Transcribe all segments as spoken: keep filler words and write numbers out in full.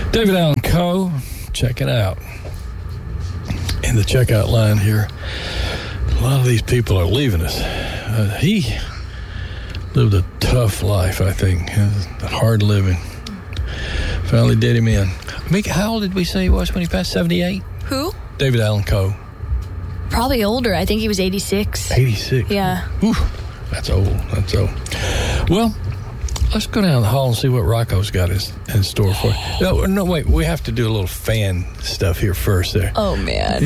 David Allan Coe, check it out. In the checkout line here, a lot of these people are leaving us. Uh, he lived a tough life, I think. Hard living. Finally did him in. Mick, how old did we say he was when he passed? seventy-eight? Who? David Allan Coe. Probably older. I think he was eighty-six. eighty-six? Yeah. Whew, that's old. That's old. Well, let's go down the hall and see what Rocco's got in, in store for you. No, no, wait. We have to do a little fan stuff here first there. Oh, man.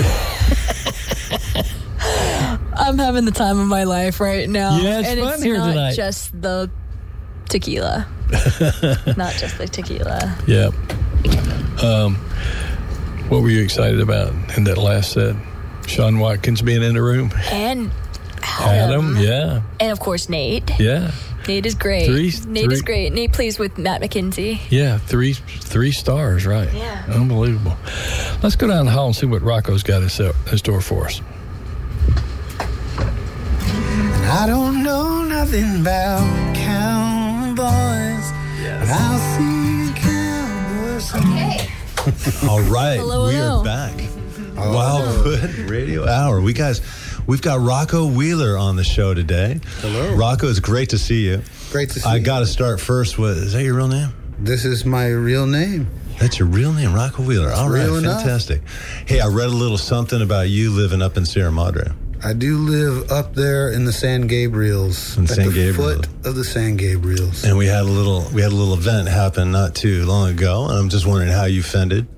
I'm having the time of my life right now. Yeah, it's and fun it's here not tonight. just the tequila. Not just the tequila. Yeah. Um, what were you excited about in that last set? Sean Watkins being in the room? And Adam. Adam, yeah. And, of course, Nate. Yeah. Nate is great. Three, Nate three. is great. Nate plays with Matt McKenzie. Yeah, three three stars, right. Yeah. Unbelievable. Let's go down the hall and see what Rocco's got in store for us. I don't know nothing about cowboys, but I'll see cowboys. Okay. All right, Hello, we hello. are back. Wildwood Radio Hour. We guys, we've got Rocco Wheeler on the show today. Hello. Rocco, it's great to see you. Great to see I you. got to start first with, is that your real name? This is my real name. That's your real name, Rocco Wheeler. All right, real enough. fantastic. Hey, I read a little something about you living up in Sierra Madre. I do live up there in the San Gabriels, In at San the Gabriel. foot of the San Gabriels. And we had a little, we had a little event happen not too long ago, and I'm just wondering how you fended.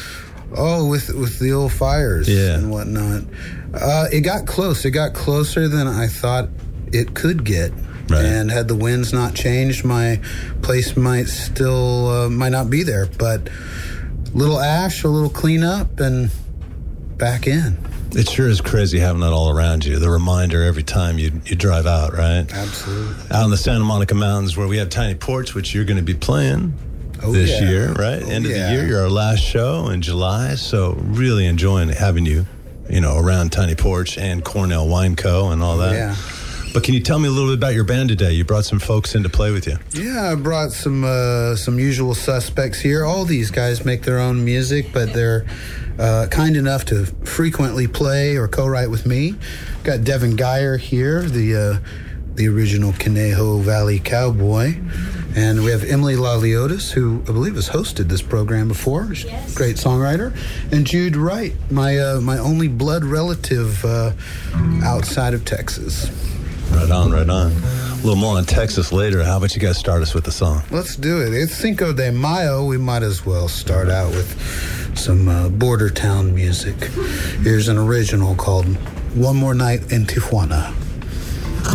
Oh, with with the old fires Yeah. and whatnot. Uh, it got close. It got closer than I thought it could get. Right. And had the winds not changed, my place might still uh, might not be there. But little ash, a little cleanup, and back in. It sure is crazy having that all around you. The reminder every time you you drive out, right? Absolutely. Out in the Santa Monica Mountains where we have Tiny Porch, which you're going to be playing Oh, this yeah. year, right? Oh, End of yeah. the year. You're our last show in July. So really enjoying having you, you know, around Tiny Porch and Cornell Wine Co. and all that. Yeah. But can you tell me a little bit about your band today? You brought some folks in to play with you. Yeah, I brought some uh, some usual suspects here. All these guys make their own music, but they're uh, kind enough to frequently play or co-write with me. Got Devin Geyer here, the uh, the original Conejo Valley Cowboy. And we have Emily Laliotis, who I believe has hosted this program before. She's a great songwriter. And Jude Wright, my uh, my only blood relative uh, outside of Texas. Right on, right on. A little more on Texas later. How about you guys start us with the song? Let's do it. It's Cinco de Mayo. We might as well start out with some uh, border town music. Here's an original called One More Night in Tijuana.